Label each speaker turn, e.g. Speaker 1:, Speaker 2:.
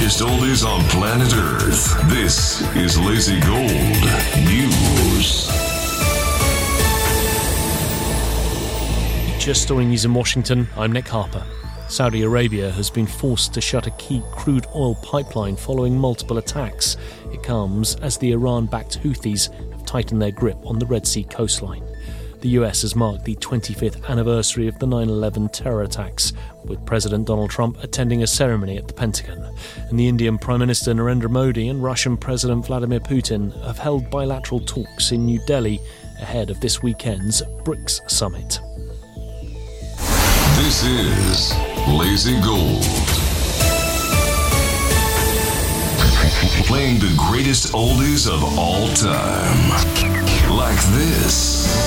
Speaker 1: greatest oldies on planet Earth. This is Lazy Gold News.
Speaker 2: Just story news in Washington, I'm Nick Harper. Saudi Arabia has been forced to shut a key crude oil pipeline following multiple attacks. It comes as the Iran-backed Houthis have tightened their grip on the Red Sea coastline. The US has marked the 25th anniversary of the 9/11 terror attacks, with President Donald Trump attending a ceremony at the Pentagon. And the Indian Prime Minister Narendra Modi and Russian President Vladimir Putin have held bilateral talks in New Delhi ahead of this weekend's BRICS summit.
Speaker 1: This is Lazy Gold. Playing the greatest oldies of all time. Like this.